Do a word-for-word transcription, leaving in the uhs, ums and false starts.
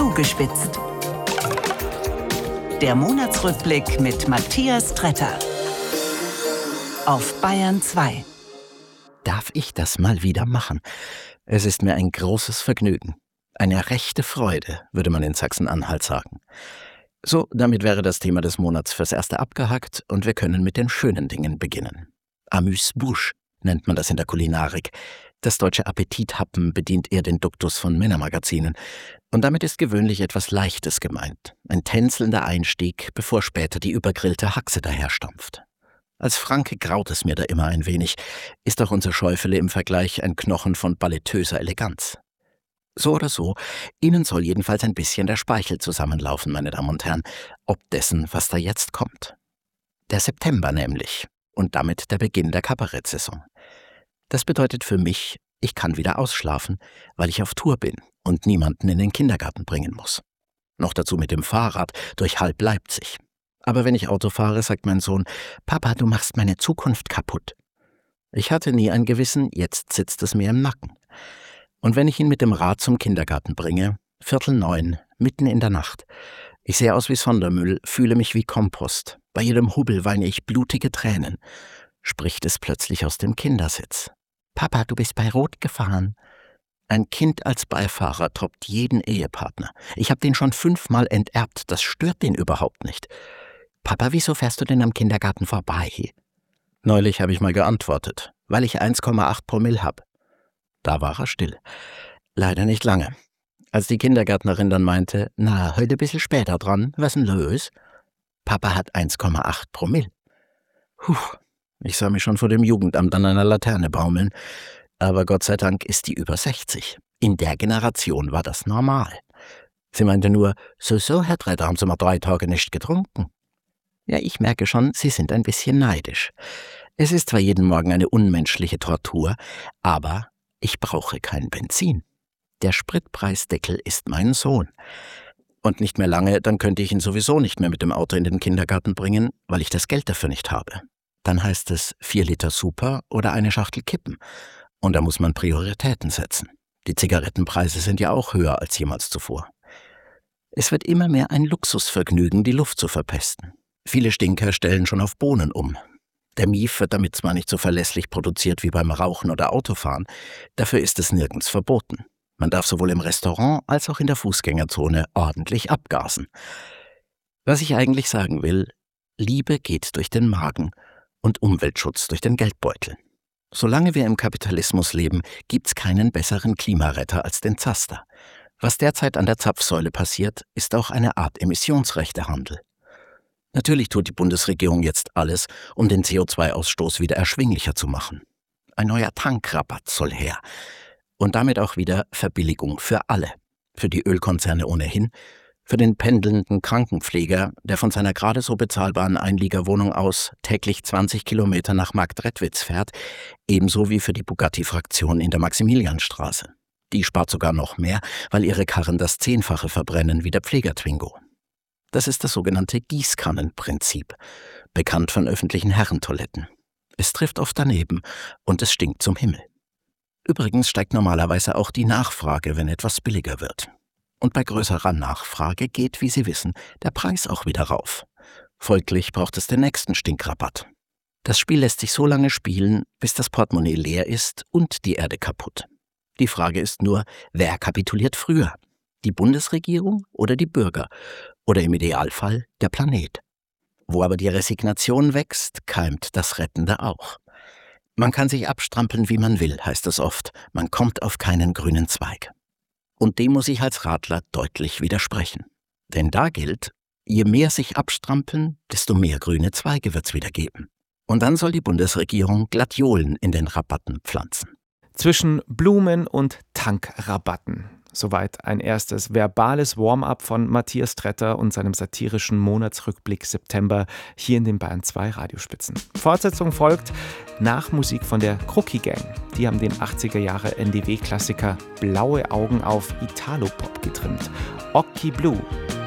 Zugespitzt. Der Monatsrückblick mit Matthias Tretter. Auf Bayern zwei. Darf ich das mal wieder machen? Es ist mir ein großes Vergnügen. Eine rechte Freude, würde man in Sachsen-Anhalt sagen. So, damit wäre das Thema des Monats fürs Erste abgehakt und wir können mit den schönen Dingen beginnen. Amuse-Bouche nennt man das in der Kulinarik. Das deutsche Appetithappen bedient eher den Duktus von Männermagazinen. Und damit ist gewöhnlich etwas Leichtes gemeint. Ein tänzelnder Einstieg, bevor später die übergrillte Haxe daherstampft. Als Franke graut es mir da immer ein wenig, ist auch unser Schäufele im Vergleich ein Knochen von ballettöser Eleganz. So oder so, Ihnen soll jedenfalls ein bisschen der Speichel zusammenlaufen, meine Damen und Herren, ob dessen, was da jetzt kommt. Der September nämlich und damit der Beginn der Kabarettsaison. Das bedeutet für mich, ich kann wieder ausschlafen, weil ich auf Tour bin und niemanden in den Kindergarten bringen muss. Noch dazu mit dem Fahrrad durch halb Leipzig. Aber wenn ich Auto fahre, sagt mein Sohn, »Papa, du machst meine Zukunft kaputt.« Ich hatte nie ein Gewissen, jetzt sitzt es mir im Nacken. Und wenn ich ihn mit dem Rad zum Kindergarten bringe, Viertel neun, mitten in der Nacht. Ich sehe aus wie Sondermüll, fühle mich wie Kompost. Bei jedem Hubbel weine ich blutige Tränen. Spricht es plötzlich aus dem Kindersitz. »Papa, du bist bei Rot gefahren.« Ein Kind als Beifahrer toppt jeden Ehepartner. Ich habe den schon fünfmal enterbt, das stört den überhaupt nicht. »Papa, wieso fährst du denn am Kindergarten vorbei?« Neulich habe ich mal geantwortet, weil ich eins Komma acht Promille habe. Da war er still. Leider nicht lange. Als die Kindergärtnerin dann meinte, »Na, heute ein bisschen später dran, was denn los?« »Papa hat eins Komma acht Promille.« Puh, ich sah mich schon vor dem Jugendamt an einer Laterne baumeln. Aber Gott sei Dank ist die über sechzig. In der Generation war das normal. Sie meinte nur, »So, so, Herr Tretter, haben Sie mal drei Tage nicht getrunken?« Ja, ich merke schon, Sie sind ein bisschen neidisch. Es ist zwar jeden Morgen eine unmenschliche Tortur, aber ich brauche kein Benzin. Der Spritpreisdeckel ist mein Sohn. Und nicht mehr lange, dann könnte ich ihn sowieso nicht mehr mit dem Auto in den Kindergarten bringen, weil ich das Geld dafür nicht habe. Dann heißt es vier Liter Super oder eine Schachtel Kippen. Und da muss man Prioritäten setzen. Die Zigarettenpreise sind ja auch höher als jemals zuvor. Es wird immer mehr ein Luxusvergnügen, die Luft zu verpesten. Viele Stinker stellen schon auf Bohnen um. Der Mief wird damit zwar nicht so verlässlich produziert wie beim Rauchen oder Autofahren, dafür ist es nirgends verboten. Man darf sowohl im Restaurant als auch in der Fußgängerzone ordentlich abgasen. Was ich eigentlich sagen will, Liebe geht durch den Magen und Umweltschutz durch den Geldbeutel. Solange wir im Kapitalismus leben, gibt's keinen besseren Klimaretter als den Zaster. Was derzeit an der Zapfsäule passiert, ist auch eine Art Emissionsrechtehandel. Natürlich tut die Bundesregierung jetzt alles, um den C O zwei Ausstoß wieder erschwinglicher zu machen. Ein neuer Tankrabatt soll her. Und damit auch wieder Verbilligung für alle. Für die Ölkonzerne ohnehin, für den pendelnden Krankenpfleger, der von seiner gerade so bezahlbaren Einliegerwohnung aus täglich zwanzig Kilometer nach Marktredwitz fährt, ebenso wie für die Bugatti-Fraktion in der Maximilianstraße. Die spart sogar noch mehr, weil ihre Karren das Zehnfache verbrennen wie der Pfleger-Twingo. Das ist das sogenannte Gießkannenprinzip, bekannt von öffentlichen Herrentoiletten. Es trifft oft daneben und es stinkt zum Himmel. Übrigens steigt normalerweise auch die Nachfrage, wenn etwas billiger wird. Und bei größerer Nachfrage geht, wie Sie wissen, der Preis auch wieder rauf. Folglich braucht es den nächsten Stinkrabatt. Das Spiel lässt sich so lange spielen, bis das Portemonnaie leer ist und die Erde kaputt. Die Frage ist nur, wer kapituliert früher? Die Bundesregierung oder die Bürger? Oder im Idealfall der Planet. Wo aber die Resignation wächst, keimt das Rettende auch. Man kann sich abstrampeln, wie man will, heißt es oft. Man kommt auf keinen grünen Zweig. Und dem muss ich als Radler deutlich widersprechen. Denn da gilt, je mehr sich abstrampeln, desto mehr grüne Zweige wird's wieder geben. Und dann soll die Bundesregierung Gladiolen in den Rabatten pflanzen. Zwischen Blumen und Tankrabatten. Soweit ein erstes verbales Warm-up von Matthias Tretter und seinem satirischen Monatsrückblick September hier in den Bayern zwei Radiospitzen. Fortsetzung folgt nach Musik von der Crookie Gang. Die haben den achtziger Jahre N D W-Klassiker Blaue Augen auf Italo-Pop getrimmt. Occhi Blue.